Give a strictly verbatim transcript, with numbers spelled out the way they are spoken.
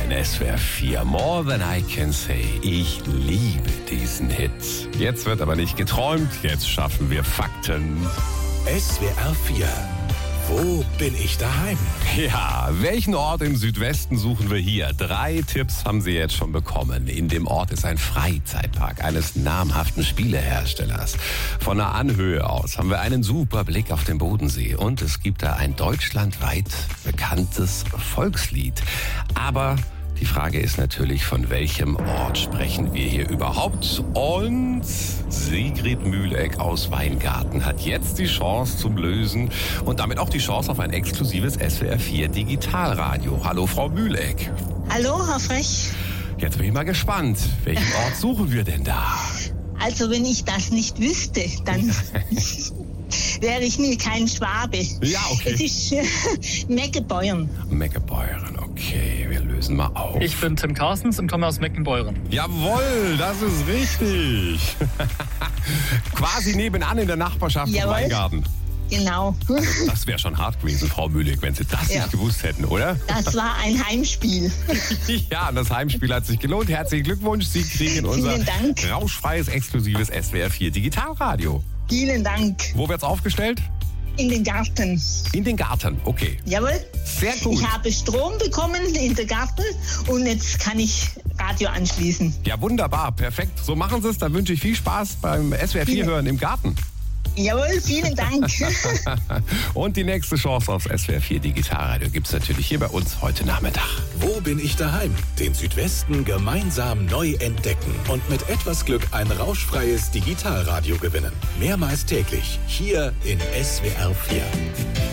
in S W R vier. More Than I Can Say. Ich liebe diesen Hit. Jetzt wird aber nicht geträumt, jetzt schaffen wir Fakten. S W R vier. Wo bin ich daheim? Ja, welchen Ort im Südwesten suchen wir hier? Drei Tipps haben Sie jetzt schon bekommen. In dem Ort ist ein Freizeitpark eines namhaften Spieleherstellers. Von der Anhöhe aus haben wir einen super Blick auf den Bodensee. Und es gibt da ein deutschlandweit bekanntes Volkslied. Aber die Frage ist natürlich, von welchem Ort sprechen wir hier überhaupt? Und Sigrid Mühleck aus Weingarten hat jetzt die Chance zum Lösen und damit auch die Chance auf ein exklusives S W R vier Digitalradio. Hallo, Frau Mühleck. Hallo, Herr Frech. Jetzt bin ich mal gespannt. Welchen Ort suchen wir denn da? Also, wenn ich das nicht wüsste, dann wäre ich nie kein Schwabe. Ja, okay. Es ist äh, Meckenbeuern. Meckenbeuren, okay, wir lösen mal auf. Ich bin Tim Carstens und komme aus Meckenbeuren. Jawohl, das ist richtig. Quasi nebenan in der Nachbarschaft von Jawohl. Weingarten. Genau. Das wäre schon hart gewesen, Frau Mühleck, wenn Sie das Ja. nicht gewusst hätten, oder? Das war ein Heimspiel. Ja, das Heimspiel hat sich gelohnt. Herzlichen Glückwunsch. Sie kriegen unser Vielen Dank. rauschfreies, exklusives S W R vier Digitalradio. Vielen Dank. Wo wird's aufgestellt? In den Garten. In den Garten, okay. Jawohl. Sehr gut. Ich habe Strom bekommen in den Garten und jetzt kann ich Radio anschließen. Ja, wunderbar, perfekt. So machen Sie es. Dann wünsche ich viel Spaß beim S W R vier Vielen- hören im Garten. Jawohl, vielen Dank. Und die nächste Chance aufs S W R vier Digitalradio gibt's natürlich hier bei uns heute Nachmittag. Wo bin ich daheim? Den Südwesten gemeinsam neu entdecken und mit etwas Glück ein rauschfreies Digitalradio gewinnen. Mehrmals täglich hier in S W R vier.